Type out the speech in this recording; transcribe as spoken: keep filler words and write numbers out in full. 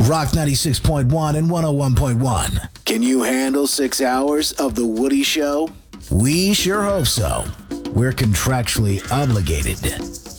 Rock ninety-six point one and one oh one point one. Can you handle six hours of The Woody Show? We sure hope so. We're contractually obligated.